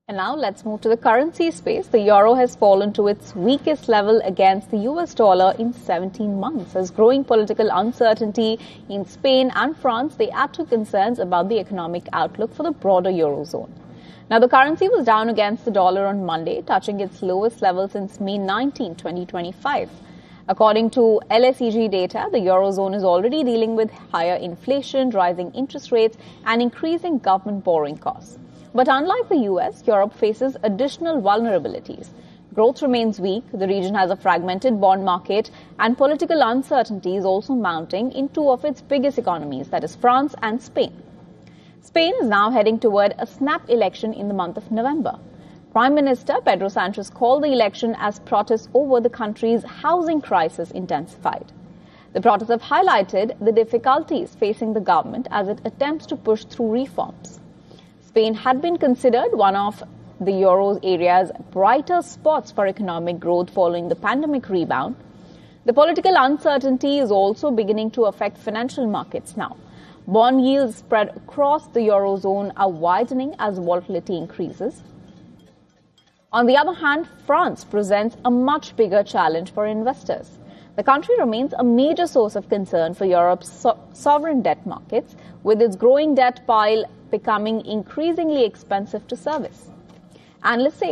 And now let's move to the currency space. The euro has fallen to its weakest level against the US dollar in 17 months. As growing political uncertainty in Spain and France, they add to concerns about the economic outlook for the broader eurozone. Now, the currency was down against the dollar on Monday, touching its lowest level since May 19, 2025. According to LSEG data, the eurozone is already dealing with higher inflation, rising interest rates, and increasing government borrowing costs. But unlike the US, Europe faces additional vulnerabilities. Growth remains weak, the region has a fragmented bond market, and political uncertainty is also mounting in two of its biggest economies, that is France and Spain. Spain is now heading toward a snap election in the month of November. Prime Minister Pedro Sanchez called the election as protests over the country's housing crisis intensified. The protests have highlighted the difficulties facing the government as it attempts to push through reforms. Spain had been considered one of the euro area's brighter spots for economic growth following the pandemic rebound. The political uncertainty is also beginning to affect financial markets now. Bond yields spread across the eurozone are widening as volatility increases. On the other hand, France presents a much bigger challenge for investors. The country remains a major source of concern for Europe's sovereign debt markets, with its growing debt pile becoming increasingly expensive to service. Analysts say